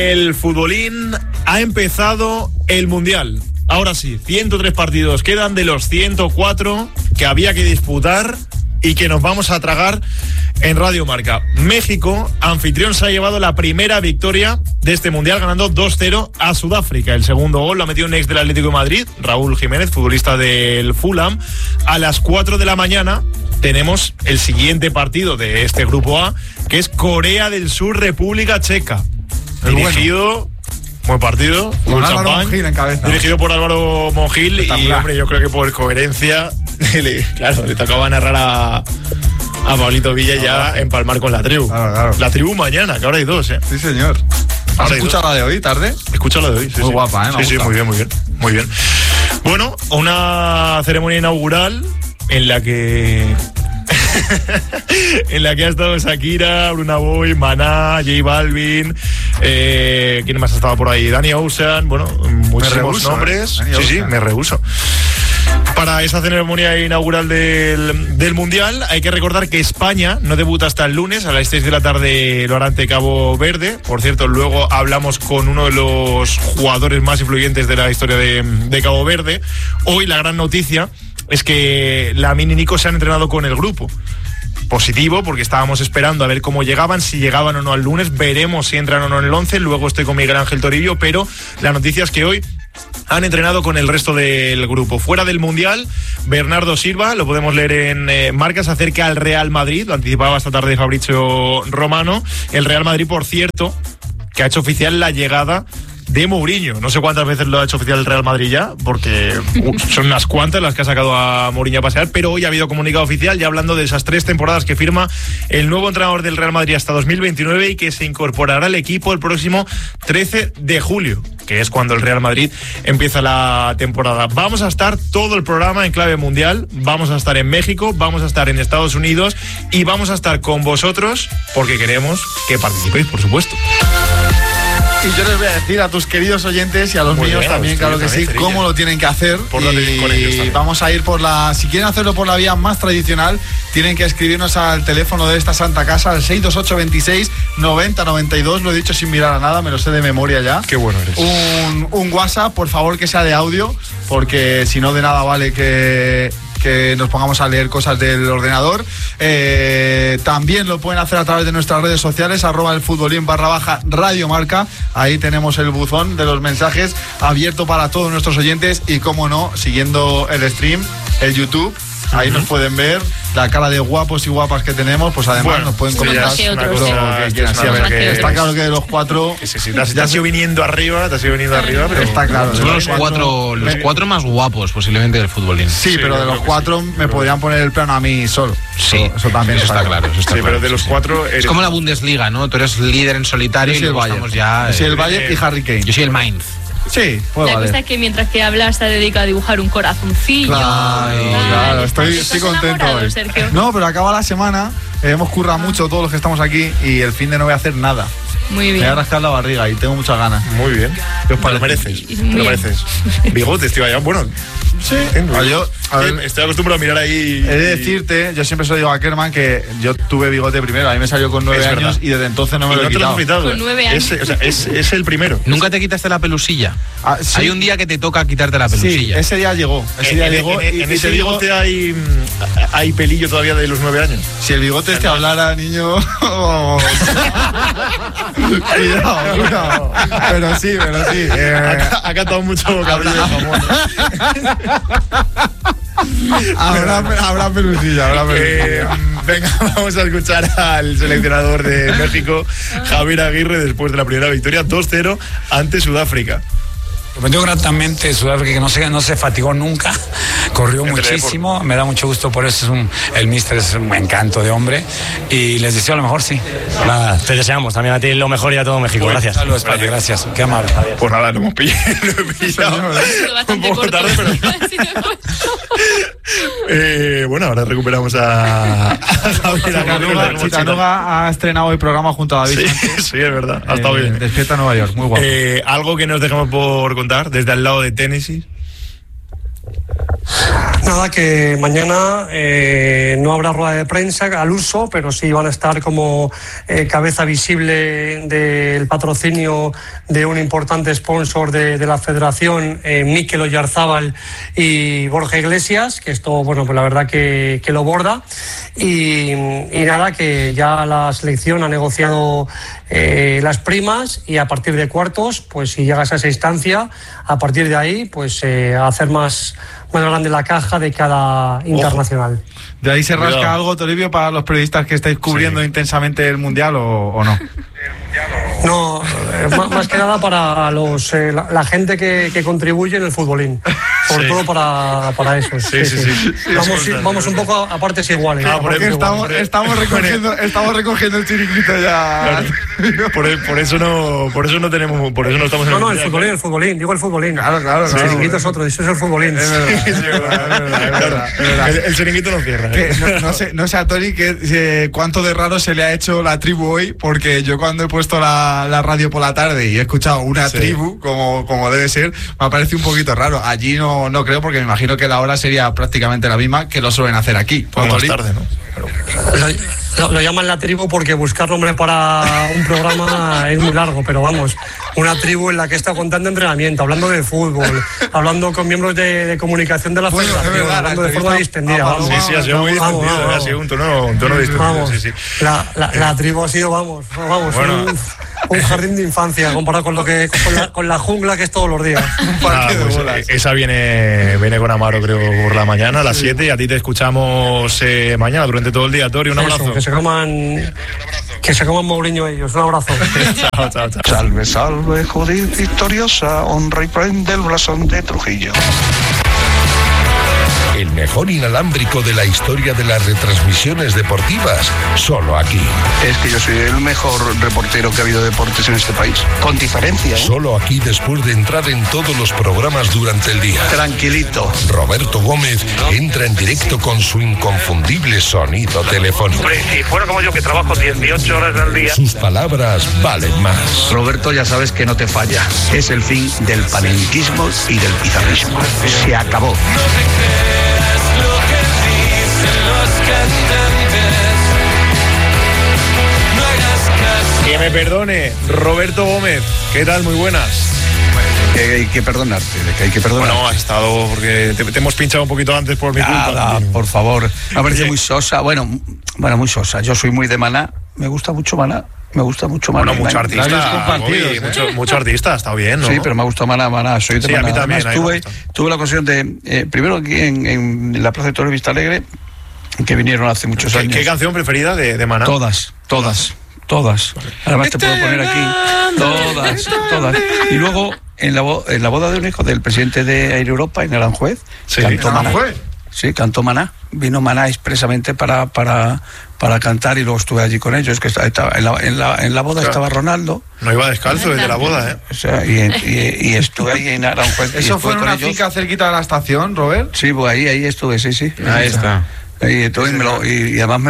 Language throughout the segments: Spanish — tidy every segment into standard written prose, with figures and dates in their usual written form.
El futbolín ha empezado el Mundial. Ahora sí, 103 partidos quedan de los 104 que había que disputar y que nos vamos a tragar en Radio Marca. México, anfitrión, se ha llevado la primera victoria de este Mundial ganando 2-0 a Sudáfrica. El segundo gol lo ha metido un ex del Atlético de Madrid, Raúl Jiménez, futbolista del Fulham. A las 4 de la mañana tenemos el siguiente partido de este Grupo A, que es Corea del Sur, República Checa. Dirigido... Buen partido, con Álvaro Monjil en cabeza. Dirigido por Álvaro Monjil y, hombre, yo creo que por coherencia, le tocaba narrar a Pablito Villa ya empalmar con la tribu. Claro. La tribu mañana, que ahora hay dos, Sí, señor. ¿Has escuchado la de hoy, tarde? Escucha la de hoy, sí. Muy guapa, Sí, muy bien. Bueno, una ceremonia inaugural en la que... en la que ha estado Shakira, Burna Boy, Maná, J Balvin, ¿quién más ha estado por ahí? Danny Ocean, bueno, muchísimos nombres. Sí, me rehúso. Para esa ceremonia inaugural del Mundial hay que recordar que España no debuta hasta el lunes, a las 6 de la tarde lo hará ante Cabo Verde. Por cierto, luego hablamos con uno de los jugadores más influyentes de la historia de Cabo Verde. Hoy la gran noticia es que Lamine y Nico se han entrenado con el grupo. Positivo, porque estábamos esperando a ver cómo llegaban, si llegaban o no al lunes, veremos si entran o no en el 11, luego estoy con Miguel Ángel Torillo, pero la noticia es que hoy han entrenado con el resto del grupo. Fuera del Mundial, Bernardo Silva, lo podemos leer en Marca, se acerca al Real Madrid, lo anticipaba esta tarde Fabrizio Romano. El Real Madrid, por cierto, que ha hecho oficial la llegada de Mourinho. No sé cuántas veces lo ha hecho oficial el Real Madrid ya, porque son unas cuantas las que ha sacado a Mourinho a pasear, pero hoy ha habido comunicado oficial ya hablando de esas 3 temporadas que firma el nuevo entrenador del Real Madrid hasta 2029 y que se incorporará al equipo el próximo 13 de julio, que es cuando el Real Madrid empieza la temporada. Vamos a estar todo el programa en clave mundial, vamos a estar en México, vamos a estar en Estados Unidos y vamos a estar con vosotros porque queremos que participéis, por supuesto. Y yo les voy a decir a tus queridos oyentes y a los míos también, claro que sí, cómo lo tienen que hacer. Y vamos a ir si quieren hacerlo por la vía más tradicional, tienen que escribirnos al teléfono de esta santa casa, al 628 26 90 92. Lo he dicho sin mirar a nada, me lo sé de memoria ya. Qué bueno eres. Un WhatsApp, por favor, que sea de audio, porque si no, de nada vale que nos pongamos a leer cosas del ordenador. También lo pueden hacer a través de nuestras redes sociales, @elfutbolín_Radio Marca. Ahí tenemos el buzón de los mensajes abierto para todos nuestros oyentes y, como no, siguiendo el stream, el YouTube. Ahí nos pueden ver la cara de guapos y guapas que tenemos, pues además nos pueden comentar lo que quieran. Está claro que de los 4 te has ido viniendo arriba, pero está claro. Son los cuatro más guapos posiblemente del futbolín. Sí, pero de los 4 me podrían poner el plano a mí solo. Sí, eso también está claro. Pero de los 4 es como la Bundesliga, ¿no? Tú eres líder en solitario. Yo soy el Bayern. Yo soy el Bayern y Harry Kane. Yo soy el Mainz. Sí, la cosa es que mientras que hablas se dedica a dibujar un corazoncillo. Claro, estoy contento hoy. No, pero acaba la semana, hemos currado mucho todos los que estamos aquí y el fin de no voy a hacer nada. Muy bien. Me voy a rascar la barriga y tengo muchas ganas. Muy bien. Te lo mereces. Bigotes, tío, ya. Bueno, sí. Estoy acostumbrado a mirar ahí. He de decirte, yo siempre se lo digo a Kerman que yo tuve bigote primero. A mí me salió con 9 años y desde entonces no me lo he quitado. Con 9 años. Es el primero. ¿Nunca te quitaste la pelusilla? Sí. Hay un día que te toca quitarte la pelusilla. Sí, ese día llegó. En ese bigote hay pelillo todavía de los 9 años. Si el bigote hablara, niño. Cuidado. Pero sí. Ha cantado mucho cabrillo de jamón. Habrá pelusilla. Venga, vamos a escuchar al seleccionador de México, Javier Aguirre, después de la primera victoria 2-0 ante Sudáfrica. Sorprendió gratamente Sudáfrica, que no se fatigó nunca, corrió muchísimo, me da mucho gusto por eso, el míster es un encanto de hombre y les deseo lo mejor, sí. Nada, te deseamos también a ti lo mejor y a todo México, gracias. Saludos, gracias, qué amable. Pues nada, lo hemos pillado. Un poco tarde, pero... bueno, ahora recuperamos a Javier. Chicanoga ha estrenado hoy programa junto a David. Sí, es verdad, ha estado bien. Despierta Nueva York, muy guapo. Algo que nos dejamos por contar desde al lado de Tennessee. Nada, que mañana no habrá rueda de prensa al uso, pero sí van a estar como cabeza visible del patrocinio de un importante sponsor de la federación, Mikel Oyarzábal y Borja Iglesias, que esto, bueno, pues la verdad que lo borda. Y nada, que ya la selección ha negociado las primas y a partir de cuartos, pues si llegas a esa instancia, a partir de ahí, pues hacer más grande la caja de cada internacional. ¿De ahí se rasca algo, Toribio, para los periodistas que estáis cubriendo intensamente el Mundial o no? No, más que nada para la gente que contribuye en el futbolín. Sobre todo para eso. Sí. Vamos un poco a partes iguales. Porque estamos recogiendo el chiringuito ya. Claro. Por eso no estamos en el futbolín, digo el futbolín. Claro. El chiringuito es otro, eso es el futbolín. Es verdad. El chiringuito no cierra. No sé a Tony cuánto de raro se le ha hecho la tribu hoy, porque yo cuando he puesto la radio por la tarde y he escuchado una tribu como debe ser, me ha parecido un poquito raro. Allí no creo, porque me imagino que la hora sería prácticamente la misma que lo suelen hacer aquí. Más tarde, ¿no? Lo llaman la tribu porque buscar nombre para un programa es muy largo, pero vamos, una tribu en la que está contando entrenamiento, hablando de fútbol, hablando con miembros de comunicación de la federación, hablando de forma distendida. Sí, ha sido muy distendido, ha sido un tono distendido. Vamos, sí. La tribu ha sido, vamos, bueno, un jardín de infancia comparado con la jungla que es todos los días. Esa viene con Amaro, creo, por la mañana a las 7, y a ti te escuchamos mañana durante todo el día. Tori, un abrazo. Que se coman Mourinho ellos. Un abrazo. Chao. Salve, salve, Judith victoriosa, honra y prende el blasón de Trujillo. El mejor inalámbrico de la historia de las retransmisiones deportivas, solo aquí. Es que yo soy el mejor reportero que ha habido de deportes en este país, con diferencia, ¿eh? Solo aquí, después de entrar en todos los programas durante el día. Tranquilito. Roberto Gómez entra en directo con su inconfundible sonido telefónico. Hombre, si fuera como yo, que trabajo 18 horas al día. Sus palabras valen más. Roberto, ya sabes que no te falla. Es el fin del panenquismo y del pizarrismo. Se acabó. Que me perdone, Roberto Gómez. ¿Qué tal? Muy buenas. Hay que perdonarte, hay que perdonarte. Bueno, has estado, porque te hemos pinchado un poquito antes por mi culpa. Por favor. Me ha parecido muy sosa. Bueno, muy sosa. Yo soy muy de Maná. Me gusta mucho Maná. Bueno, mucho artista. Mucho artista, está bien, ¿no? Sí, pero me ha gustado Maná. Soy de Maná. A mí también. Además, tuve la ocasión de, primero aquí en la Plaza de Toros Vista Alegre, que vinieron hace muchos años. ¿Qué canción preferida de Maná? Todas. Además te puedo poner aquí todas. Y luego en la boda de un hijo del presidente de Air Europa en Aranjuez, cantó Maná. Sí, cantó Maná. Vino Maná expresamente para cantar, y luego estuve allí con ellos. Que estaba, en la boda estaba Ronaldo. No iba descalzo desde la boda, ¿eh? O sea, y estuve ahí en Aranjuez. ¿Eso fue en una finca cerquita de la estación, Robert? Sí, pues ahí estuve, sí. Ahí está. Ahí estuve, y además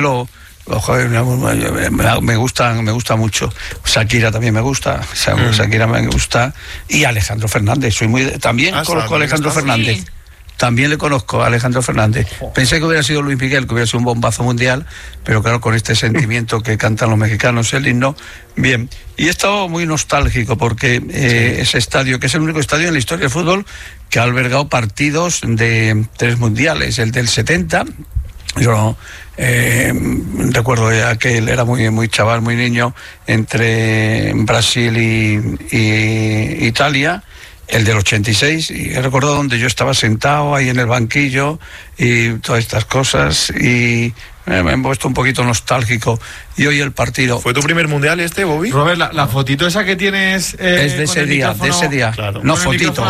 me gusta mucho. Shakira también me gusta. Shakira me gusta. Y Alejandro Fernández. También conozco a Alejandro Fernández. Sí. También le conozco a Alejandro Fernández. Pensé que hubiera sido Luis Miguel, que hubiera sido un bombazo mundial, pero claro, con este sentimiento que cantan los mexicanos, el himno, bien. Y he estado muy nostálgico porque ese estadio, que es el único estadio en la historia del fútbol que ha albergado partidos de 3 mundiales, el del 70. Yo recuerdo que él era muy chaval, muy niño, entre Brasil y Italia. El del 86, y he recordado donde yo estaba sentado ahí en el banquillo y todas estas cosas, y me he puesto un poquito nostálgico. Y hoy el partido... ¿Fue tu primer mundial Bobby? Robert, la fotito esa que tienes... es de ese día. Claro. No, fotito.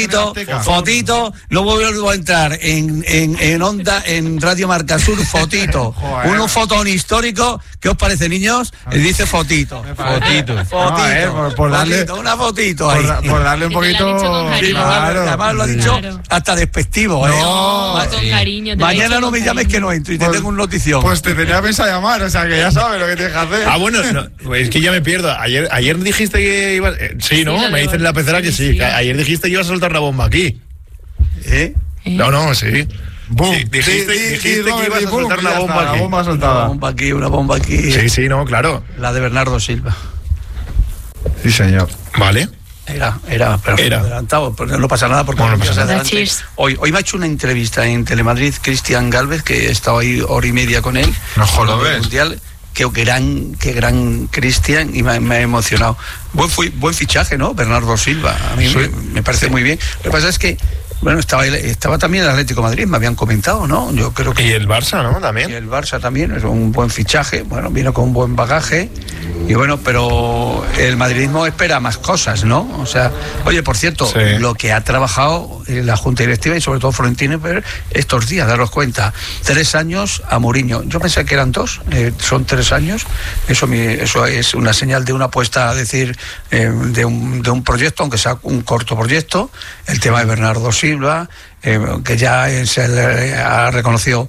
No vuelvo a entrar en Onda, en Radio Marca Sur, fotito. Un fotón histórico. ¿Qué os parece, niños? Dice fotito. Por darle una fotito ahí. Por darle un poquito... Además lo ha dicho hasta despectivo. Con cariño. Mañana no me llames que no entro y te tengo un notición. Pues te tenía pensado llamar, o sea que ya sabes lo que tienes que hacer. Bueno, es que ya me pierdo. Ayer dijiste que ibas... sí, ¿no? Me dicen en la pecera que sí. Que ayer dijiste que ibas a soltar una bomba aquí. ¿Eh? No, sí. Dijiste que ibas a soltar una bomba aquí. Una bomba soltada. Una bomba aquí. Sí, no, claro. La de Bernardo Silva. Sí, señor. Vale. Era, pero adelantado, pero no pasa nada porque hoy me ha hecho una entrevista en Telemadrid Cristian Galvez, que he estado ahí hora y media con él. No jodas. Mundial. Qué gran Cristian, y me ha emocionado. Buen fichaje, ¿no? Bernardo Silva. A mí me parece muy bien. Lo que pasa es que, bueno, estaba también el Atlético de Madrid, me habían comentado, ¿no? Yo creo que... Y el Barça, ¿no? También. Y el Barça también, es un buen fichaje. Bueno, vino con un buen bagaje. Y bueno, pero el madridismo espera más cosas, ¿no? O sea, oye, por cierto, lo que ha trabajado la Junta Directiva y sobre todo Florentino Pérez estos días, daros cuenta, 3 años a Mourinho. Yo pensé que eran 2, son 3 años. Eso es una señal de una apuesta, a decir, de un proyecto, aunque sea un corto proyecto. El tema de Bernardo Silva, que ya se le ha reconocido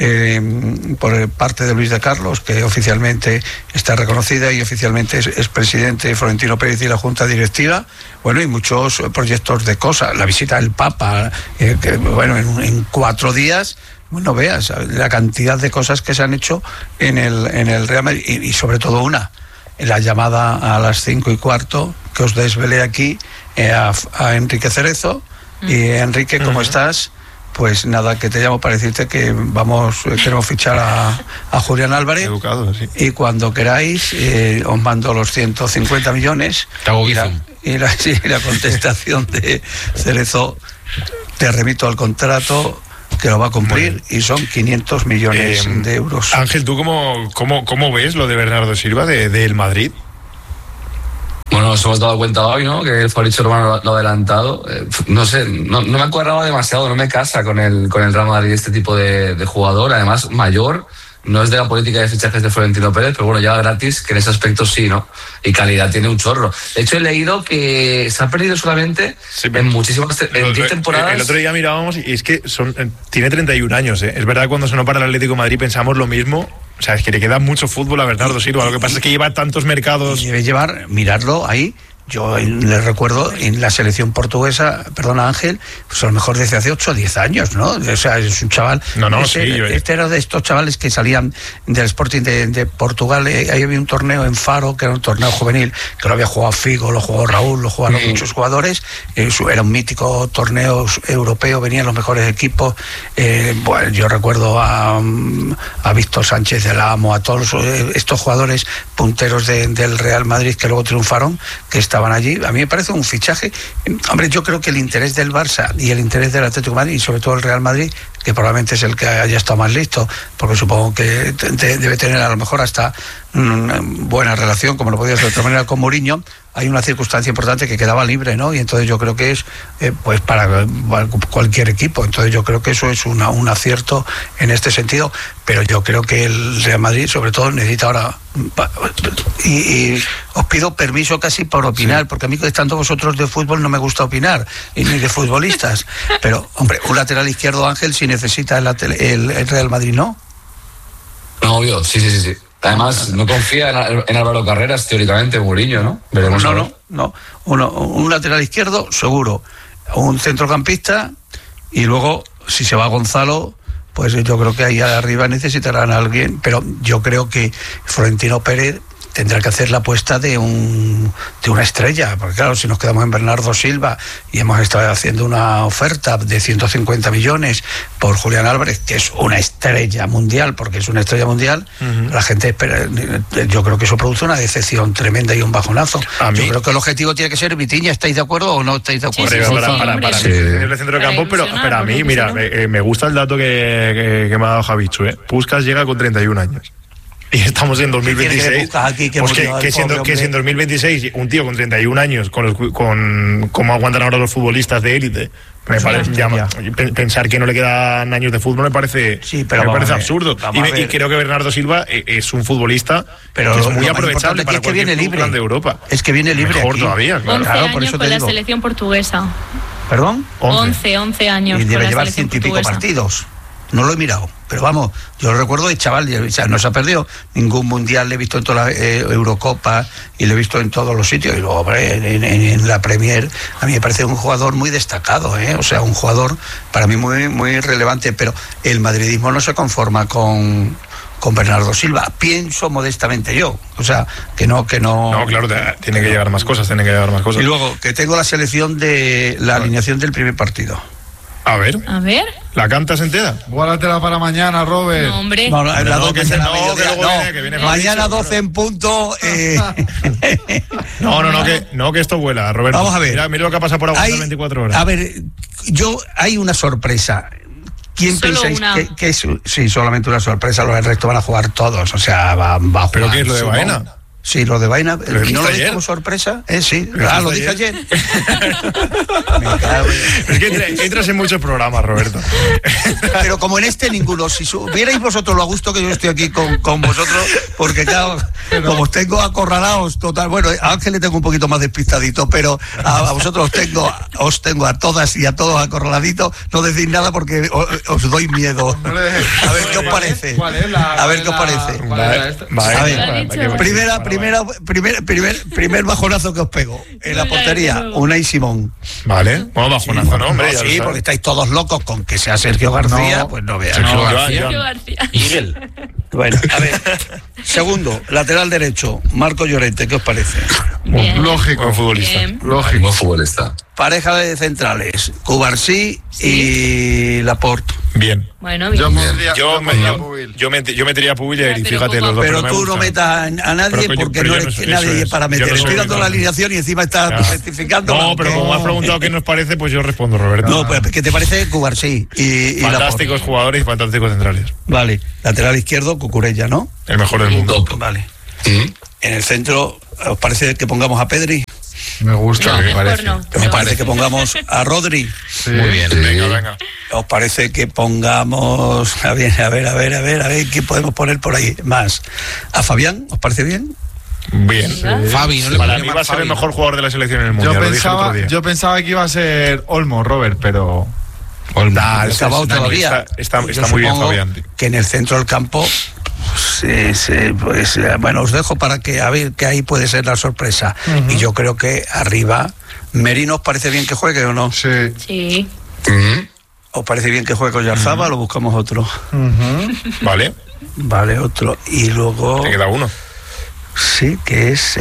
por parte de Luis de Carlos, que oficialmente está reconocida y oficialmente es presidente de Florentino Pérez y la Junta Directiva. Bueno, y muchos proyectos de cosas, la visita del Papa, que bueno, en 4 días, bueno, veas la cantidad de cosas que se han hecho en el Real Madrid, y sobre todo la llamada a las 5:15 que os desvelé aquí a Enrique Cerezo. Y Enrique, ¿cómo estás? Pues nada, que te llamo para decirte que queremos fichar a Julián Álvarez. Educado, sí. Y cuando queráis, os mando los 150 millones. Y la contestación de Cerezo, te remito al contrato, que lo va a cumplir, y son 500 millones de euros. Ángel, ¿tú cómo ves lo de Bernardo Silva del Madrid? Bueno, nos hemos dado cuenta hoy, ¿no? Que el Fabricio Romano lo ha adelantado. No sé, no me acordaba demasiado, no me casa con el Real Madrid este tipo de jugador. Además, mayor, no es de la política de fichajes de Florentino Pérez, pero bueno, ya gratis, que en ese aspecto sí, ¿no? Y calidad tiene un chorro. De hecho, he leído que se ha perdido solamente en muchísimas... en 10 temporadas... El otro día mirábamos y es que tiene 31 años, ¿eh? Es verdad, cuando sonó para el Atlético de Madrid pensamos lo mismo. O sea, es que le queda mucho fútbol a Bernardo Silva. Lo que pasa es que lleva tantos mercados. Debe mirarlo ahí. Yo le recuerdo en la selección portuguesa, perdona Ángel, pues a lo mejor desde hace 8 o 10 años, ¿no? O sea, es un chaval... Este era de estos chavales que salían del Sporting de Portugal. Ahí había un torneo en Faro, que era un torneo juvenil, que lo había jugado Figo, lo jugó Raúl, lo jugaron muchos jugadores. Era un mítico torneo europeo, venían los mejores equipos. Bueno, yo recuerdo a Víctor Sánchez del Amo, a todos estos jugadores punteros del Real Madrid que luego triunfaron, que estaban allí. A mí me parece un fichaje. Hombre, yo creo que el interés del Barça y el interés del Atlético de Madrid, y sobre todo el Real Madrid, que probablemente es el que haya estado más listo, porque supongo que debe tener a lo mejor hasta buena relación, como lo podía hacer de otra manera, con Mourinho. Hay una circunstancia importante que quedaba libre, ¿no? Y entonces yo creo que es pues para cualquier equipo. Entonces yo creo que eso es un acierto en este sentido. Pero yo creo que el Real Madrid, sobre todo, necesita ahora... Y os pido permiso casi por opinar, porque a mí, estando vosotros de fútbol, no me gusta opinar, ni de futbolistas. Pero, hombre, un lateral izquierdo, Ángel, si necesita el Real Madrid, ¿no? No, obvio, sí. Además, no confía en Álvaro Carreras, teóricamente, Mourinho, ¿no? Veremos. No. Un lateral izquierdo, seguro. Un centrocampista, y luego, si se va Gonzalo, pues yo creo que ahí arriba necesitarán a alguien. Pero yo creo que Florentino Pérez tendrá que hacer la apuesta de una estrella, porque claro, si nos quedamos en Bernardo Silva y hemos estado haciendo una oferta de 150 millones por Julián Álvarez, que es una estrella mundial, porque es una estrella mundial, la gente espera. Yo creo que eso produce una decepción tremenda y un bajonazo. Yo creo que el objetivo tiene que ser Vitiña. ¿Estáis de acuerdo o no estáis de acuerdo? Para el centro de campo, pero a mí, mira, me gusta el dato que me ha dado Javichu, ¿eh? Puskás llega con 31 años. Y estamos en 2026. Que si en 2026 un tío con 31 años, con cómo aguantan ahora los futbolistas de élite, me parece, pensar que no le quedan años de fútbol me parece absurdo. Y creo que Bernardo Silva es un futbolista, pero que es muy aprovechable para cualquier club grande de Europa. Es que viene libre. Mejor todavía, claro. 11 años por eso con la selección portuguesa. ¿Perdón? 11 años. Y debe con llevar la 100 y pico partidos. No lo he mirado, pero vamos, yo lo recuerdo de chaval, o sea, no se ha perdido ningún mundial, le he visto en todas las Eurocopas y le he visto en todos los sitios, y luego, hombre, en la Premier, a mí me parece un jugador muy destacado, o sea, un jugador para mí muy, muy relevante, pero el madridismo no se conforma con Bernardo Silva, pienso modestamente yo, o sea, que no. No, claro, tiene que llegar más cosas. Y luego, que tengo la selección de la alineación del primer partido. A ver. ¿La cantas entera? Guárdatela para mañana, Robert. No, hombre. No, la 12 que la no, mediodía, que viene mañana dicho, 12 en punto. No, que esto vuela, Roberto. Vamos a ver. Mira lo que pasa por aguantar 24 horas. A ver, hay una sorpresa. ¿Quién Solo pensáis una. que es? Sí, solamente una sorpresa, los del resto van a jugar todos, o sea, va a jugar. ¿Pero qué es lo de Baena? Sí, lo de Baena, ¿Lo dijiste ¿no lo ayer? dije como sorpresa? Sí, lo dije ayer. Me cago en... Es que entras en muchos programas, Roberto. Pero como en este ninguno, si vierais vosotros lo a gusto que yo estoy aquí con vosotros, porque claro, como os tengo acorralados total, bueno, a Ángel le tengo un poquito más despistadito, pero a vosotros os tengo a todas y a todos acorraladitos, no decís nada porque os doy miedo. A ver qué os parece. A ver qué os parece. Primer bajonazo que os pego en la portería, Unai Simón. Vale, bueno, bajonazo, ¿no, hombre? Sí, porque estáis todos locos con que sea Sergio García, pues no veas. Sergio García. Miguel. Bueno, a ver, segundo, lateral derecho, Marco Llorente, ¿qué os parece? Bien. Lógico. Buen futbolista. Bien. Lógico. Buen futbolista. Pareja de centrales, Cubarsí y Laporte. Bien. Bueno, bien. Yo metería a Pubil y a Eric, Pero fíjate, ¿cómo? los dos. Pero me tú no gustan. metas a nadie porque no eres que nadie es para meter. Estoy dando la alineación y encima estás certificando. No, pero como me has preguntado qué nos parece, pues yo respondo, Roberto. No, pues ¿qué te parece Cubarsí y Fantásticos jugadores y fantásticos centrales. Vale, lateral izquierdo, Cucurella, ¿no? El mejor del mundo. Top. Vale. En el centro, ¿os parece que pongamos a Pedri? Me gusta, No, me mejor parece. no. ¿Me parece que pongamos a Rodri? Muy bien. Venga. ¿Os parece que pongamos a ver, qué podemos poner por ahí más? ¿A Fabián? ¿Os parece bien? Bien. Fabi, ¿no le Para podría mí llamar va a ser el Fabi? mejor jugador de la selección en el mundo. Yo pensaba que iba a ser Olmo, Robert, pero... Acabado todavía. Está Yo muy bien, supongo Fabián. que en el centro del campo, pues bueno, os dejo para que a ver que ahí puede ser la sorpresa. Y yo creo que arriba, Merino, ¿os parece bien que juegue o no? Sí. Sí. ¿Os parece bien que juegue con Yarzábal o buscamos otro? Vale, Vale, otro. Y luego... te queda uno. Sí, que es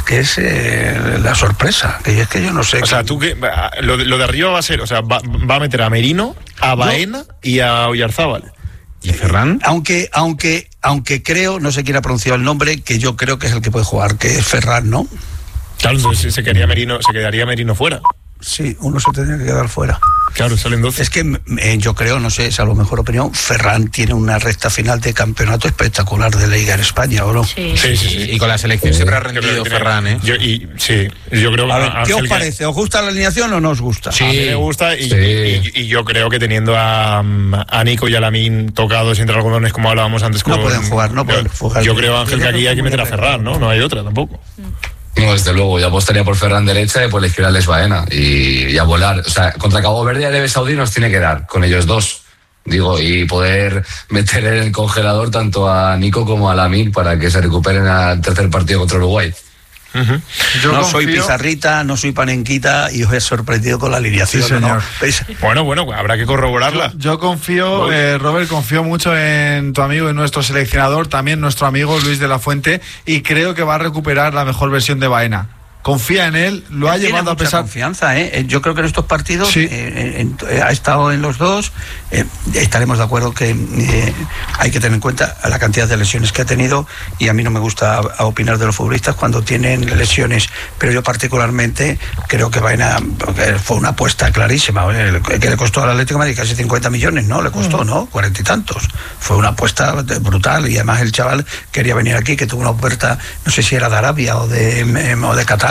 la sorpresa. Que es que yo no sé. O sea, tú que lo de arriba va a ser, o sea, va a meter a Merino, a Baena y a Oyarzábal. ¿Y Ferran? Aunque creo, no sé quién ha pronunciado el nombre, que yo creo que es el que puede jugar, que es Ferran, ¿no? Claro, entonces se quedaría Merino fuera. Sí, uno se tendría que quedar fuera. Claro, salen 12. Es que yo creo, no sé, es a lo mejor opinión, Ferran tiene una recta final de campeonato espectacular de Liga en España, ¿o no? Sí. Sí. Y con la selección siempre ha Yo creo rendido que tiene- Ferran, ¿eh? yo creo que A ver, ¿qué Ángel, os parece? ¿Os gusta la alineación o no os gusta? A mí me gusta Sí. y yo creo que teniendo a Nico y a Lamín tocados entre algodones como hablábamos antes No pueden jugar. Yo creo, Ángel, que aquí hay que meter a Ferran, ¿no? No hay otra tampoco. No, desde luego, yo apostaría por Ferran derecha y por la izquierda Les Baena y a volar. O sea, contra Cabo Verde y Arabia Saudí nos tiene que dar, con ellos dos. Digo, y poder meter en el congelador tanto a Nico como a Lamine para que se recuperen al tercer partido contra Uruguay. Yo no confío- soy pizarrita, no soy panenquita y os he sorprendido con la alineación. Sí, señor. ¿no? Bueno, habrá que corroborarla. Yo confío, Robert, confío mucho en tu amigo y nuestro seleccionador, también nuestro amigo Luis de la Fuente, y creo que va a recuperar la mejor versión de Baena. Confía en él, lo ha Tiene llevado a mucha pesar. confianza, ¿eh? Yo creo que en estos partidos Sí. ha estado en los dos. Estaremos de acuerdo que hay que tener en cuenta la cantidad de lesiones que ha tenido, y a mí no me gusta opinar de los futbolistas cuando tienen lesiones, pero yo particularmente creo que Baena fue una apuesta clarísima, que le costó al Atlético de Madrid casi 50 millones, ¿no? Le costó, ¿no? 40 y tantos. Fue una apuesta brutal, y además el chaval quería venir aquí, que tuvo una oferta, no sé si era de Arabia o de Qatar,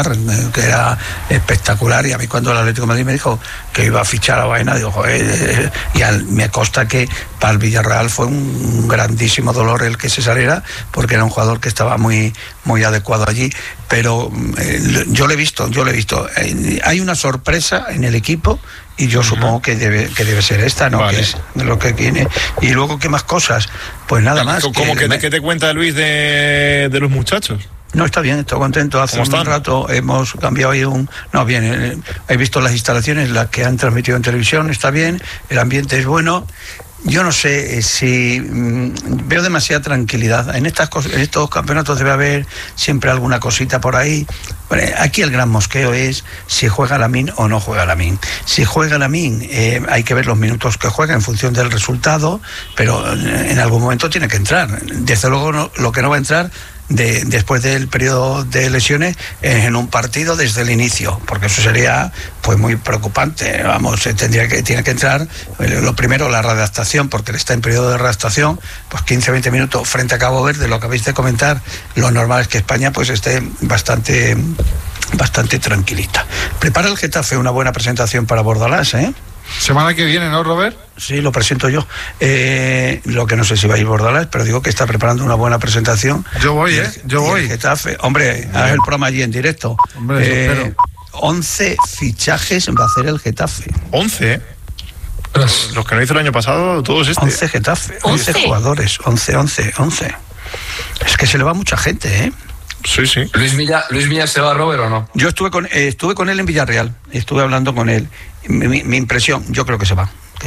fichar, que era espectacular. Y a mí cuando el Atlético de Madrid me dijo que iba a fichar a Baena, digo, joder, me consta que para el Villarreal fue un grandísimo dolor el que se saliera, porque era un jugador que estaba muy, muy adecuado allí. Pero yo lo he visto. Hay una sorpresa en el equipo y yo supongo que debe ser esta, ¿no? Vale. Que es lo que tiene. Y luego, ¿qué más cosas? Pues nada más. ¿Qué te cuenta Luis de los muchachos? No, está bien, estoy contento. Hace un rato hemos cambiado ahí he visto las instalaciones, las que han transmitido en televisión, está bien, el ambiente es bueno. Yo no sé si veo demasiada tranquilidad. En estos campeonatos debe haber siempre alguna cosita por ahí. Aquí el gran mosqueo es si juega Lamine o no juega Lamine. Si juega Lamine, hay que ver los minutos que juega en función del resultado, pero en algún momento tiene que entrar. Desde luego lo que no va a entrar después del periodo de lesiones en un partido desde el inicio, porque eso sería pues muy preocupante. Tiene que entrar lo primero, la readaptación, porque él está en periodo de readaptación, pues 15-20 minutos frente a Cabo Verde. Lo que habéis de comentar, lo normal es que España pues esté bastante tranquilita. Prepara el Getafe una buena presentación para Bordalás, Semana que viene, ¿no, Robert? Sí, lo presento yo. Lo que no sé si va a ir Bordalás, pero digo que está preparando una buena presentación. Yo voy, yo voy. El Getafe, hombre, haz el programa allí en directo. Hombre, 11 fichajes va a hacer el Getafe. 11. Los que no hizo el año pasado, todos 11 Getafe, 11 jugadores, 11. Es que se le va mucha gente, Sí. ¿Luis Milla se va, Robert, o no? Yo estuve con él en Villarreal, estuve hablando con él. Mi impresión, yo creo que se va.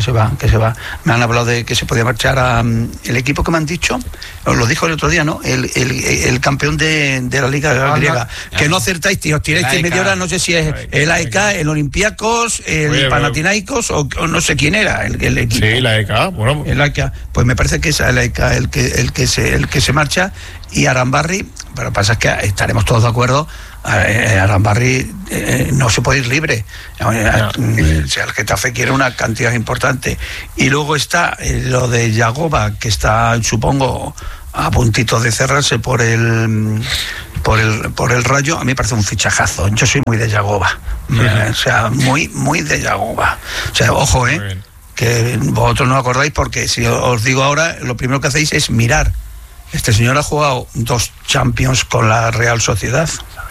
Me han hablado de que se podía marchar a el equipo que me han dicho, os lo dijo el otro día, ¿no? El campeón de la Liga griega. Que no acertáis, tío, tiráis media hora, no sé si es el AEK, el Olympiacos, el Panathinaikos o no sé quién era el equipo. Sí, la AEK, bueno. El AEK, pues me parece que es el AEK el que se marcha, y Arambarri, pero pasa es que estaremos todos de acuerdo. Arambarri no se puede ir libre. El Getafe quiere una cantidad importante. Y luego está lo de Yagoba, que está, supongo, a puntito de cerrarse por el Rayo. A mí me parece un fichajazo. Yo soy muy de Yagoba. O sea, muy de Yagoba. O sea, ojo, que vosotros no acordáis, porque si os digo ahora, lo primero que hacéis es mirar. Este señor ha jugado 2 Champions con la Real Sociedad.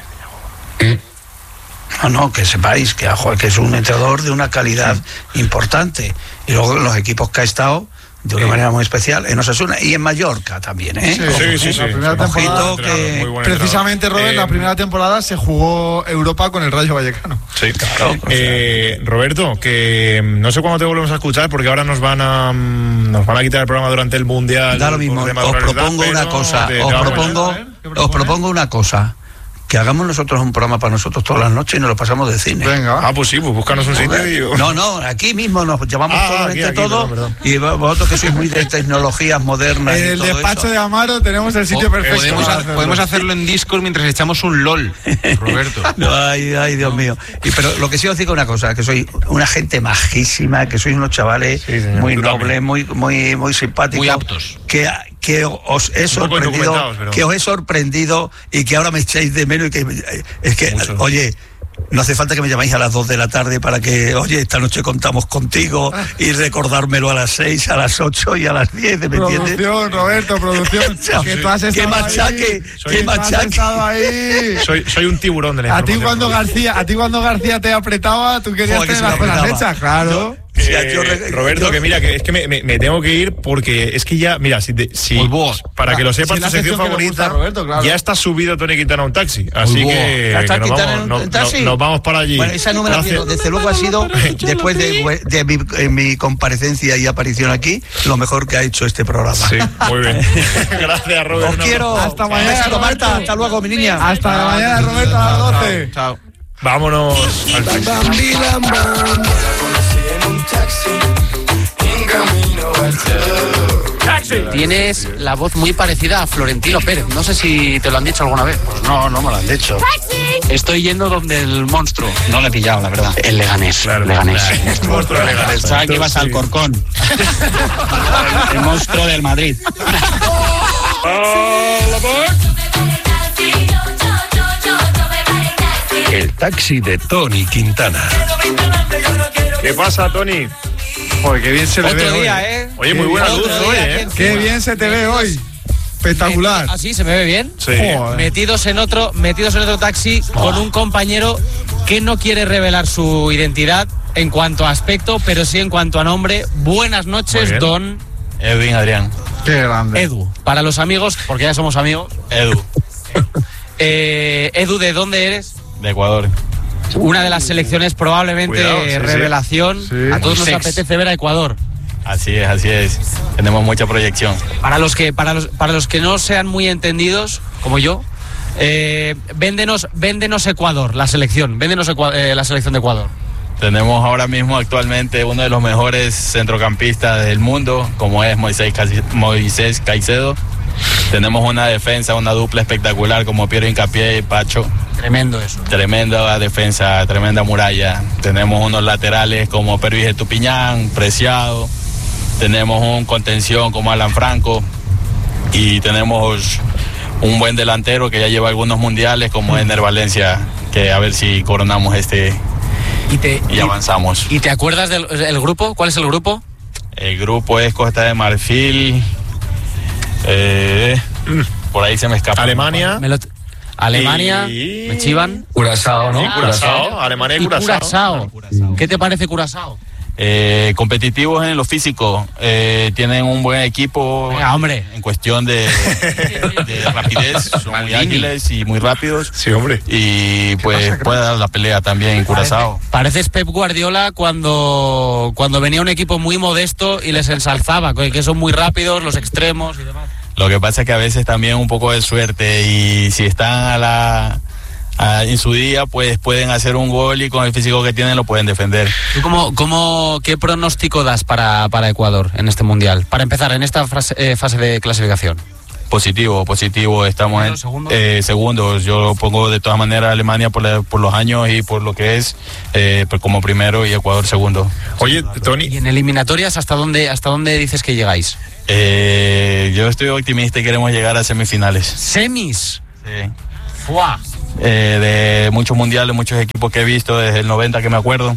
No, que sepáis que es un entrenador de una calidad importante. Y luego los equipos que ha estado de una manera muy especial en Osasuna y en Mallorca también, Sí. La primera temporada, precisamente, Robert, la primera temporada se jugó Europa con el Rayo Vallecano. Sí, claro. Roberto, que no sé cuándo te volvemos a escuchar, porque ahora nos van a quitar el programa durante el Mundial. Da lo mismo. Os propongo una cosa. Que hagamos nosotros un programa para nosotros todas las noches y nos lo pasamos de cine. Venga. Pues sí, pues búscanos un sitio y... No, aquí mismo nos llevamos todos. Y vosotros que sois muy de tecnologías modernas. En el despacho de Amaro tenemos el sitio perfecto. Podemos hacerlo en Discord mientras echamos un LOL, Roberto. Ay, Dios mío. Pero lo que sí os digo una cosa, que sois una gente majísima, que sois unos chavales muy nobles, muy simpáticos. Muy aptos. Que os he sorprendido y que ahora me echáis de menos y que oye, no hace falta que me llamáis a las 2 de la tarde para que, oye, esta noche contamos contigo y recordármelo a las 6, a las 8 y a las 10, ¿me entiendes? Producción, Roberto, producción. Que tú has estado ahí. Soy un tiburón de la información. A ti cuando García te apretaba, tú querías tener las cosas hechas, claro. Roberto, que mira, que es que me tengo que ir, porque es que ya, mira, para que lo sepas, tu sección favorita, Roberto, claro. Ya está subido Tony Quintana a un taxi, así que nos vamos para allí. Bueno, esa no me la pierdo. Desde luego ha sido, después de mi comparecencia y aparición aquí, lo mejor que ha hecho este programa. Sí, muy bien. Gracias, Roberto. Os quiero. Hasta mañana, Marta. Hasta luego, mi niña. Hasta mañana, Roberto, a las 12. Chao. Vámonos al taxi. Tienes la voz muy parecida a Florentino Pérez. No sé si te lo han dicho alguna vez. Pues no me lo han dicho. Estoy yendo donde el monstruo. No le he pillado, la verdad. El Leganés. Claro, Leganés. El monstruo del Leganés. Sabes que ibas al Corcón. El monstruo del Madrid. El taxi de Tony Quintana. ¿Qué pasa, Tony? Joder, qué bien se le ve Otro día, hoy. Oye, muy buena luz hoy, Qué bien se te ve hoy. Espectacular. ¿Así se me ve bien? Sí. Metidos en otro taxi con un compañero que no quiere revelar su identidad en cuanto a aspecto, pero sí en cuanto a nombre. Buenas noches, don Edwin Adrián. Qué grande. Edu. Para los amigos, porque ya somos amigos. Edu. Edu, ¿de dónde eres? De Ecuador. Una de las selecciones probablemente revelación. Sí. A todos nos apetece ver a Ecuador. Así es. Tenemos mucha proyección. Para los que no sean muy entendidos, como yo, véndenos Ecuador, la selección. Véndenos la selección de Ecuador. Tenemos ahora mismo actualmente uno de los mejores centrocampistas del mundo, como es Moisés Caicedo. Tenemos una defensa, una dupla espectacular como Piero Hincapié y Pacho. Tremendo eso. Tremenda defensa, tremenda muralla. Tenemos unos laterales como Pervis Estupiñán, Preciado. Tenemos un contención como Alan Franco. Y tenemos un buen delantero que ya lleva algunos mundiales como Ener Valencia, que a ver si coronamos y avanzamos. ¿Y te acuerdas del grupo? ¿Cuál es el grupo? El grupo es Costa de Marfil. Por ahí se me escapa. Alemania. Alemania, me chivan. Curazao, ¿no? Sí, Curazao. Alemania y Curazao. ¿Qué te parece Curazao? Competitivos en lo físico, tienen un buen equipo. Venga, hombre. En cuestión de rapidez, son muy ágiles y muy rápidos. Sí, hombre. Y pues puede dar la pelea también en Curazao. Pareces Pep Guardiola cuando venía un equipo muy modesto y les ensalzaba, que son muy rápidos, los extremos y demás. Lo que pasa es que a veces también un poco de suerte, y si están en su día, pues pueden hacer un gol y con el físico que tienen lo pueden defender. ¿Tú qué pronóstico das para Ecuador en este mundial? Para empezar, en esta fase de clasificación. Positivo, estamos en segundos. Yo lo pongo de todas maneras a Alemania por los años y por lo que es, pues como primero, y Ecuador segundo. Oye, Tony. ¿Y en eliminatorias hasta dónde dices que llegáis? Yo estoy optimista y queremos llegar a semifinales. ¿Semis? Sí. ¡Fua! De muchos mundiales, muchos equipos que he visto desde el 90 que me acuerdo.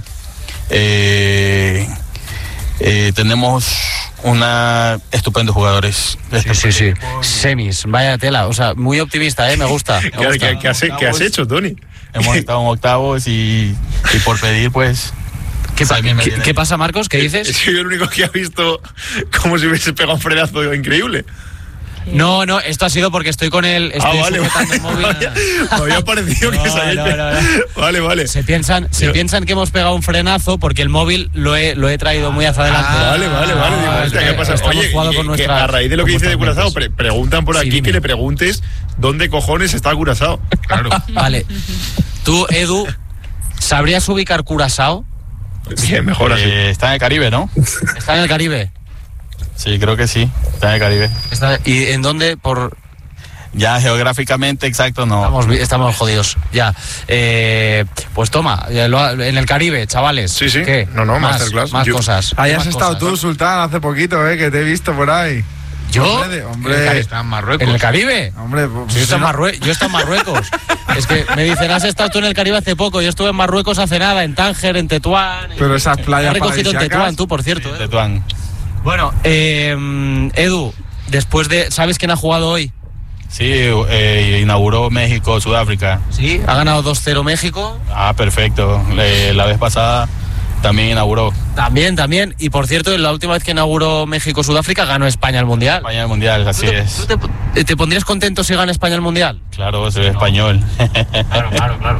Tenemos estupendos jugadores. Sí. Semis, vaya tela. O sea, muy optimista, me gusta. ¿Qué has hecho, Tony? Hemos estado en octavos y por pedir, pues... ¿Qué pasa, Marcos? ¿Qué dices? Soy el único que ha visto como si hubiese pegado un frenazo increíble. No, esto ha sido porque estoy vale. sujetando el móvil. Me había parecido que se había... No. Vale. Se piensan que hemos pegado un frenazo porque el móvil lo he traído muy hacia adelante. Vale. ¿Qué pasa? Oye, que a raíz de lo que dice de Curazao, preguntan por aquí que le preguntes dónde cojones está Curazao. Claro. Vale. Tú, Edu, ¿sabrías ubicar Curazao? Bien, mejor así. Está en el Caribe, ¿no? ¿Está en el Caribe? Sí, creo que sí. Está en el Caribe. ¿Y en dónde? Ya geográficamente exacto no. Estamos jodidos. Ya. Pues toma, en el Caribe, chavales. Sí. ¿Qué? No, masterclass. Más cosas. Ahí has estado tú, Sultán, hace poquito, que te he visto por ahí. ¿Yo? Hombre. Está en Marruecos. ¿En el Caribe? Hombre, pues, yo he estado en Marruecos. Es que me dicen, has estado tú en el Caribe hace poco. Yo estuve en Marruecos hace nada, en Tánger, en Tetuán. Pero esas playas has recogido en Tetuán, tú, por cierto. Sí, Tetuán. Bueno, Edu, ¿sabes quién ha jugado hoy? Sí, inauguró México, Sudáfrica. Sí, ha ganado 2-0 México. Ah, perfecto. La vez pasada también inauguró. También. Y por cierto, la última vez que inauguró México-Sudáfrica ganó España el Mundial. España el Mundial, así es. ¿Tú te pondrías contento si gana España el Mundial? Claro, soy español. Claro.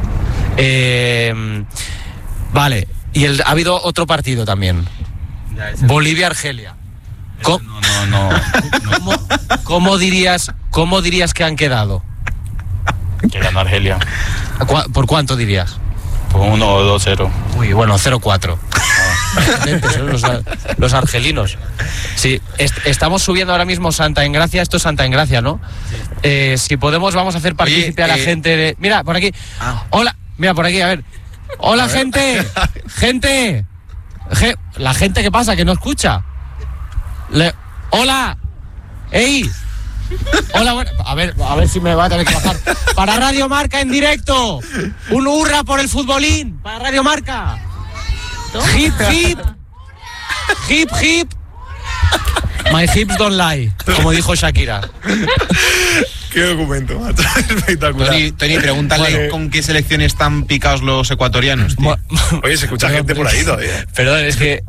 Vale, y ha habido otro partido también. Bolivia-Argelia. No. ¿Cómo dirías que han quedado? Que ganó Argelia. ¿Por cuánto dirías? Por 1 o 2-0. Uy, bueno, 0-4. Los argelinos. Sí, estamos subiendo ahora mismo Santa Engracia. Esto es Santa Engracia, ¿no? Si podemos, vamos a hacer partícipe a la gente de... Mira, por aquí. Hola. Mira, por aquí, a ver. Hola, gente. Gente. La gente, ¿qué pasa? Que no escucha. Hola. ¡Ey! Hola, bueno, a ver si me va a tener que bajar. Para Radio Marca en directo. Un hurra por el futbolín. Para Radio Marca. Hip, hip. Hip, hip. My hips don't lie, como dijo Shakira. Qué documento, macho. Espectacular. Tony, pregúntale con qué selección están picados los ecuatorianos, tío. Oye, se escucha gente por ahí todavía. Perdón, es que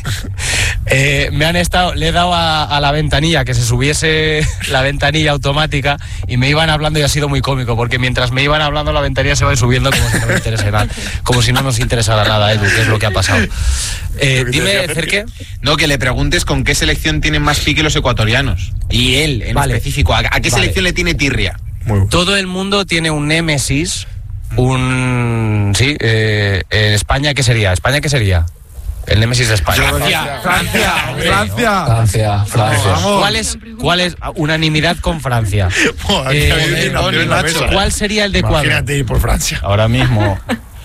le he dado a la ventanilla, que se subiese la ventanilla automática, y me iban hablando y ha sido muy cómico, porque mientras me iban hablando la ventanilla se va subiendo como si no me interesara nada, como si no nos interesara nada, Edu, que es lo que ha pasado. Dime, Cerque. No, que le preguntes con qué selección tienen más pique los ecuatorianos. Y él, en específico, ¿a qué selección le tiene tirria? Todo el mundo tiene un némesis, en España, ¿qué sería? El némesis de España. Francia. ¿Cuál es unanimidad con Francia? ¿Cuál sería el de Ecuador? Imagínate ir por Francia. Ahora mismo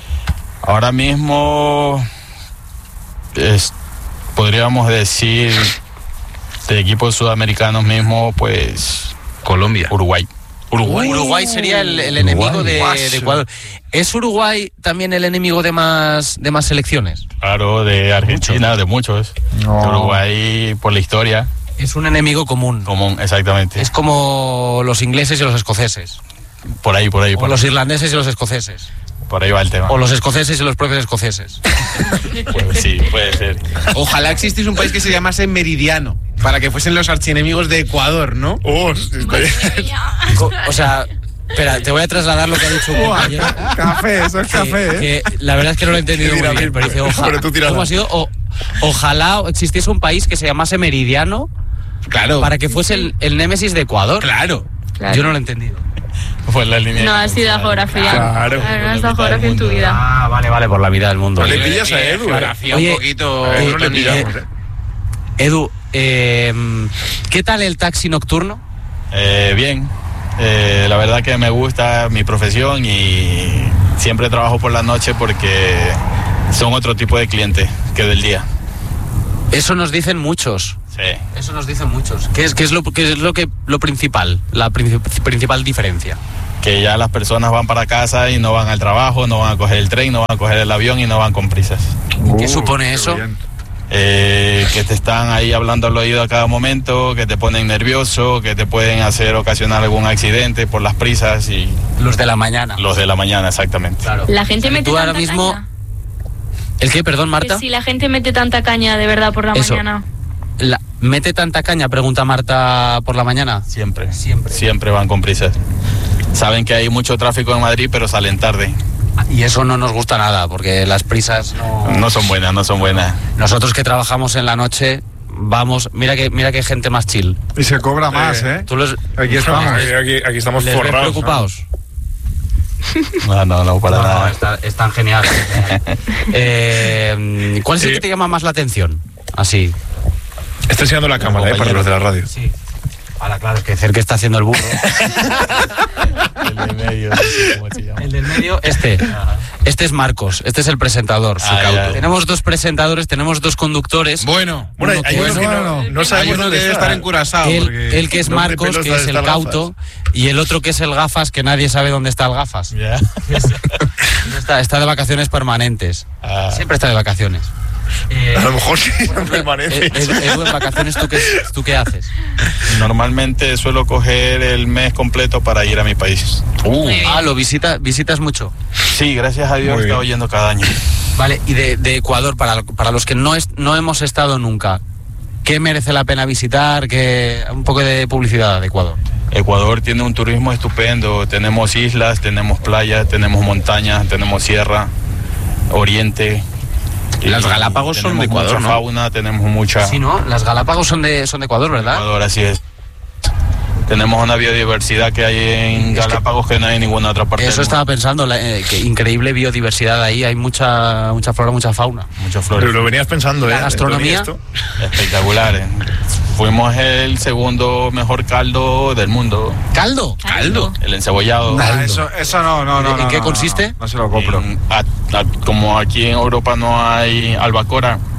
podríamos decir de equipos sudamericanos mismo, pues Colombia. Uruguay sería el enemigo de Ecuador. ¿Es Uruguay también el enemigo de más selecciones? Claro, de Argentina, de muchos. No. De Uruguay, por la historia. Es un enemigo común. Exactamente. Es como los ingleses y los escoceses. Por ahí. O los irlandeses y los escoceses. Por ahí va el tema. O los escoceses y los propios escoceses. Pues sí, puede ser. Ojalá existiese un país que se llamase Meridiano, para que fuesen los archienemigos de Ecuador, ¿no? O sea, espera, te voy a trasladar lo que ha dicho un compañero. Café, eso es café, que la verdad es que no lo he entendido muy bien, pero dice, ¿cómo ha sido? Ojalá existiese un país que se llamase Meridiano, claro, para que fuese el némesis de Ecuador. Claro. Yo no lo he entendido. Pues la línea. No has ido a geografía. Claro. No has dado geografía en tu vida. Ah, vale, por la vida del mundo. No le pillas a Edu. Oye, un poquito. No le pillamos, Edu, ¿qué tal el taxi nocturno? Bien. La verdad que me gusta mi profesión y siempre trabajo por la noche porque son otro tipo de clientes que del día. Eso nos dicen muchos. Sí. Eso nos dicen muchos. ¿Qué es lo principal? La principal diferencia. Que ya las personas van para casa y no van al trabajo, no van a coger el tren, no van a coger el avión y no van con prisas. ¿Qué supone eso? Que te están ahí hablando al oído a cada momento, que te ponen nervioso, que te pueden ocasionar algún accidente por las prisas y... Los de la mañana. Los de la mañana, exactamente. Claro. La gente mete tú ahora tanta mismo... caña. ¿El qué? Perdón, Marta. Que si la gente mete tanta caña de verdad por la mañana. ¿Mete tanta caña? Pregunta Marta, por la mañana. Siempre van con prisas. Saben que hay mucho tráfico en Madrid, pero salen tarde. Y eso no nos gusta nada, porque las prisas no son buenas. Nosotros que trabajamos en la noche, vamos, mira que gente más chill. Y se cobra más, ¿eh? Aquí estamos forrados. Preocupados. No, para nada. Están geniales. ¿Cuál es el que te llama más la atención? Así. Está enseñando la cámara, para los de la radio. Sí. Claro, es que Cerque está haciendo el burro. El del medio, no sé cómo se llama. El del medio, este es Marcos, este es el presentador, su cauto. Tenemos dos presentadores, tenemos dos conductores. Bueno, hay uno que no sabemos dónde debe estar en Curazao. El que es Marcos, que es el cauto, y el otro que es el gafas, que nadie sabe dónde está el gafas. Yeah. Está de vacaciones permanentes. Siempre está de vacaciones. A lo mejor sí, permanece. Edu, en vacaciones, ¿tú qué haces? Normalmente suelo coger el mes completo para ir a mi país. ¿Lo visitas mucho? Sí, gracias a Dios he estado yendo cada año. Vale, y de Ecuador, para los que no hemos estado nunca, ¿qué merece la pena visitar? Un poco de publicidad de Ecuador. Ecuador tiene un turismo estupendo. Tenemos islas, tenemos playas, tenemos montañas, tenemos sierra, oriente. Las Galápagos son de Ecuador, mucha ¿no? fauna, tenemos mucha... Sí, ¿no? Las Galápagos son de Ecuador, ¿verdad? Ecuador, así es. Tenemos una biodiversidad que hay en Galápagos que no hay en ninguna otra parte. Eso estaba pensando, que increíble biodiversidad ahí, hay mucha flora, mucha fauna. Mucha flora. Pero lo venías pensando, La gastronomía. Espectacular. Fuimos el segundo mejor caldo del mundo. ¿Caldo? El encebollado. Eso no. ¿En qué consiste? No se lo compro. Como aquí en Europa no hay albacoa,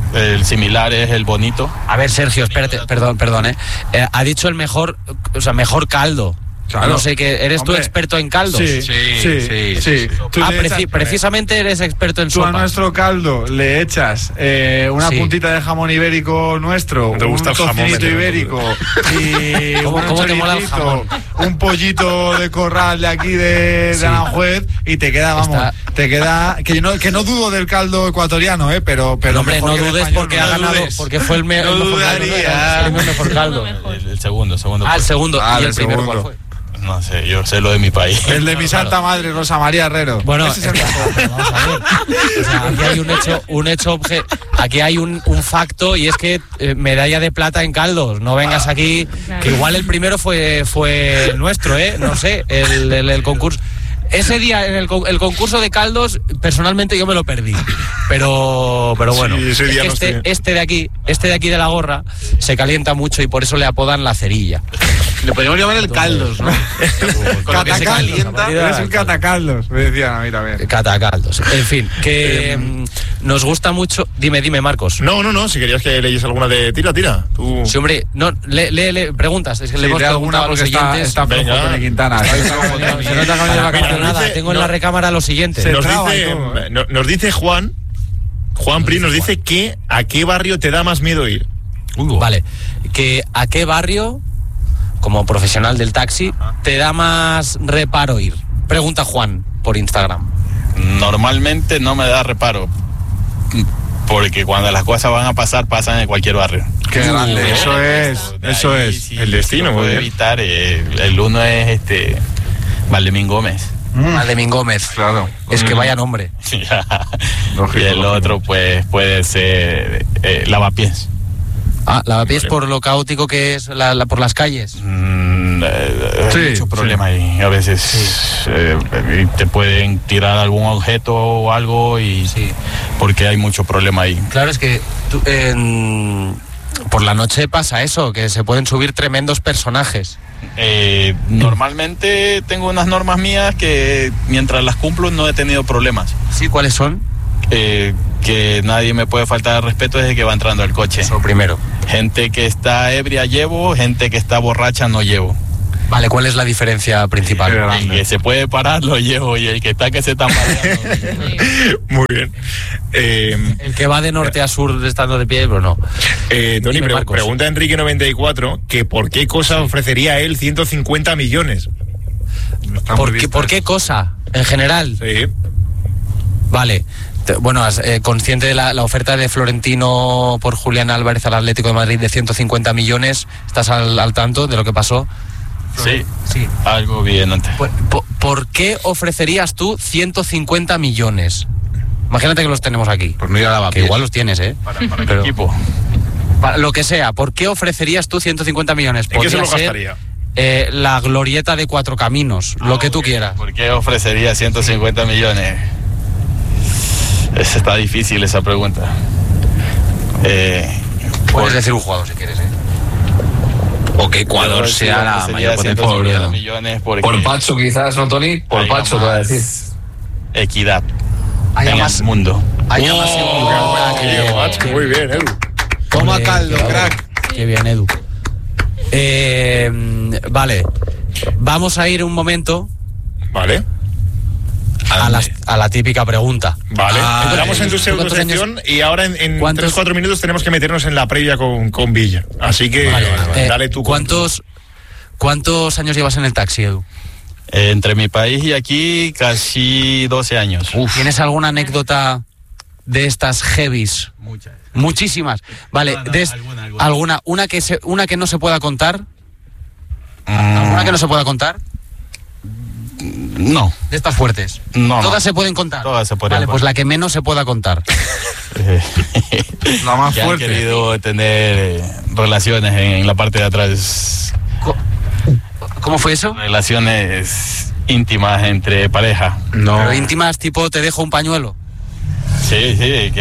El similar es el bonito. A ver, Sergio, espérate, perdón, ha dicho el mejor, o sea, mejor caldo. Claro. No sé qué, ¿eres tú experto en caldos? Sí. Precisamente eres experto en sopa. Tú a nuestro caldo le echas una puntita de jamón ibérico nuestro, ¿te gusta un tocinito ibérico y ¿Cómo te mola el jamón? Un pollito de corral de aquí de Aranjuez y te queda, que no dudo del caldo ecuatoriano, pero hombre, no dudes porque ha ganado, porque fue el mejor caldo. El segundo. El segundo. ¿Y el primero cuál fue? No sé, yo sé lo de mi país. El de mi santa madre, Rosa María Herrero. Bueno, ese es el mejor. Vamos a ver. O sea, aquí hay aquí hay un facto, y es que medalla de plata en caldos. No vengas aquí, que igual el primero fue el nuestro, no sé, el concurso. Ese día en el concurso de caldos, personalmente yo me lo perdí. Pero bueno, sí, ese día este de aquí de la gorra se calienta mucho y por eso le apodan la cerilla. Le podríamos llamar el caldos, ¿no? Con lo que se calienta. Eres un catacaldos, me decían a mí también. Catacaldos. En fin, que nos gusta mucho. Dime, Marcos. No, si querías que leyes alguna de tira. Tú... Sí, hombre, no, lee preguntas. Es que le hemos preguntado a los oyentes. Está flojo Tony Quintana. Se nota que no nada. Tengo en la recámara lo siguiente. Nos dice Juan Pri, nos dice que ¿a qué barrio te da más miedo ir? Vale, que ¿a qué barrio, como profesional del taxi, te da más reparo ir? Pregunta Juan por Instagram. Normalmente no me da reparo, porque cuando las cosas van a pasar, pasan en cualquier barrio. Qué grande, eso es. Sí, el destino puede evitar. El uno es Valdemín Gómez. Valdemín Gómez, claro. Es que vaya nombre. Y el otro pues puede ser Lavapiés. Lavapiés por lo caótico que es por las calles. Hay mucho problema ahí. A veces te pueden tirar algún objeto o algo porque hay mucho problema ahí. Claro, es que por la noche pasa eso, que se pueden subir tremendos personajes. Normalmente tengo unas normas mías que mientras las cumplo no he tenido problemas. ¿Sí? ¿Cuáles son? Que nadie me puede faltar al respeto desde que va entrando al coche. Eso primero. Gente que está ebria llevo, gente que está borracha no llevo. Vale, ¿cuál es la diferencia principal? El que se puede parar lo llevo y el que está que se tambaleando. Muy bien. El que va de norte a sur estando de pie, pero no. Tony, pregunta Enrique94 que ¿por qué cosa ofrecería él 150 millones? ¿Por qué cosa? En general. Sí. Vale. Bueno, consciente de la oferta de Florentino por Julián Álvarez al Atlético de Madrid de 150 millones, ¿estás al tanto de lo que pasó? Sí. Algo bien antes. ¿Por qué ofrecerías tú 150 millones? Imagínate que los tenemos aquí. Por no ir a Lavapiés. Que igual los tienes, Para el equipo. Para lo que sea, ¿por qué ofrecerías tú 150 millones? ¿En qué se lo gastaría? La glorieta de Cuatro Caminos, lo que tú quieras. ¿Por qué ofrecería 150 millones? Está difícil esa pregunta. Puedes decir un jugador si quieres, O que Ecuador sea la mayor potencia. Millones por Pacho quizás, ¿no, Tony? Por Pacho, te voy a decir. Equidad en el mundo. Muy bien, Edu. Toma caldo, crack. Qué bien, Edu. Vale, vamos a ir un momento. Vale. A la típica pregunta. Vale, entramos en tu segunda sección y ahora en 3-4 minutos tenemos que meternos en la previa con Villa. Así que dale tú. ¿Cuántos años llevas en el taxi, Edu? Entre mi país y aquí casi 12 años. ¿Tienes alguna anécdota de estas heavies? Muchísimas. Vale, alguna. Una que no se pueda contar. ¿Alguna que no se pueda contar? No. ¿De estas fuertes? No. ¿Todas se pueden contar? Todas se pueden contar. Vale, pues contar. la que menos se pueda contar. La más fuerte. Han querido tener relaciones en la parte de atrás. ¿Cómo fue eso? Relaciones íntimas entre pareja. No. Pero íntimas tipo te dejo un pañuelo. Sí,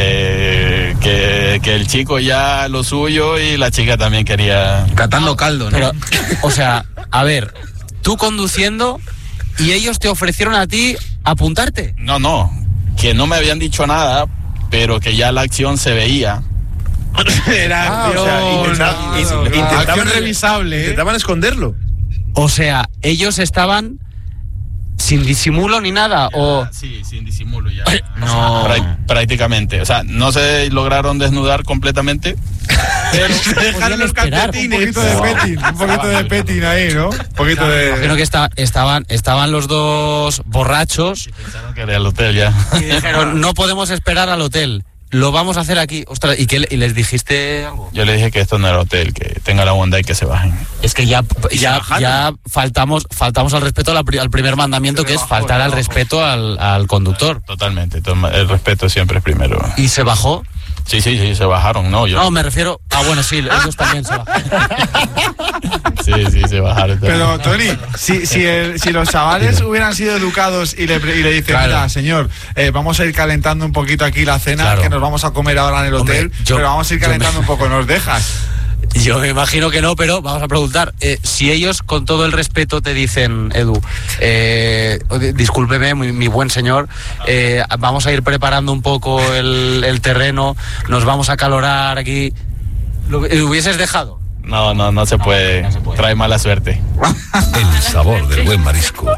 que el chico ya lo suyo y la chica también quería... Catando caldo, ¿no? Pero, o sea, a ver, tú conduciendo... ¿Y ellos te ofrecieron a ti apuntarte? No, que no me habían dicho nada, pero que ya la acción se veía Era intentaban revisable. Intentaban esconderlo. O sea, ellos estaban sin disimulo ni nada, o... Sí, sin disimulo ya. No. Prácticamente. O sea, no se lograron desnudar completamente, pero dejaron los calcetines. Un poquito de petting ahí, ¿no? Un poquito de... Imagino que estaban los dos borrachos. Pensaron que era el hotel ya. Y dijeron, no podemos esperar al hotel. Lo vamos a hacer aquí. Ostras, ¿y les dijiste algo? Yo le dije que esto no era hotel, que tenga la bondad y que se bajen. Es que ya faltamos al respeto al primer mandamiento, que es faltar al respeto al conductor. Totalmente, el respeto siempre es primero. ¿Y se bajó? Sí, se bajaron, ¿no? No, me refiero... bueno, sí, ellos también se bajaron. Sí, se bajaron. Pero, Tony, si los chavales hubieran sido educados y le dicen, mira, señor, vamos a ir calentando un poquito aquí la cena, que nos vamos a comer ahora en el hotel, pero vamos a ir calentando un poco, ¿nos dejas? Yo me imagino que no, pero vamos a preguntar. Si ellos, con todo el respeto, te dicen, Edu, discúlpeme, mi buen señor, vamos a ir preparando un poco el terreno, nos vamos a calorar aquí, ¿lo hubieses dejado? No se puede. Trae mala suerte. El sabor del buen marisco.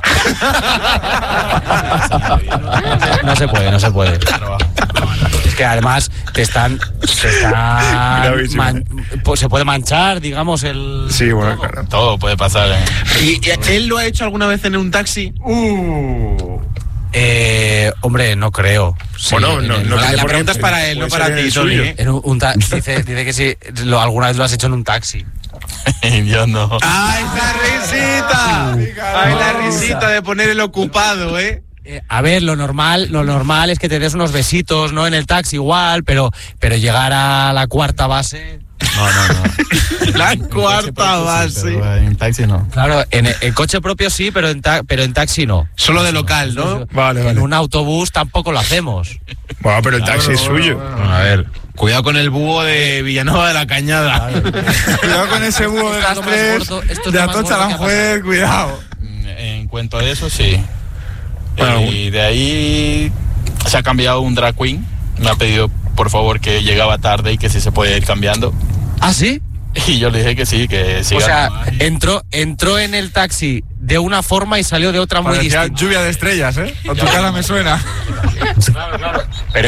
No se puede. Es que además se puede manchar, digamos, el... Sí, bueno, claro. Todo puede pasar. ¿Y él lo ha hecho alguna vez en un taxi? Hombre, no creo. Sí, bueno, la pregunta es para él, no para ti, Tony. Dice que sí, alguna vez lo has hecho en un taxi. Yo no. ¡Ay, la risita! ¡Ay, la risita de poner el ocupado, A ver, lo normal es que te des unos besitos, ¿no? En el taxi igual, pero llegar a la cuarta base... No. La cuarta base. Pero en taxi no. Claro, en el coche propio sí, pero en taxi no. Solo de local, ¿no? Vale. En un autobús tampoco lo hacemos. Bueno, pero el taxi es suyo. Bueno, a ver, cuidado con el búho de Villanueva de la Cañada. Cuidado con ese búho de las tres, de Atocha Aranjuez, cuidado. En cuanto a eso, sí. Y de ahí se ha cambiado un drag queen. Me ha pedido, por favor, que llegaba tarde y que si se puede ir cambiando. ¿Ah, sí? Y yo le dije que sí, que siga. O sea, entró en el taxi de una forma y salió de otra muy distinta. Lluvia de estrellas, ¿eh? Con tu cara me suena. Claro. Pero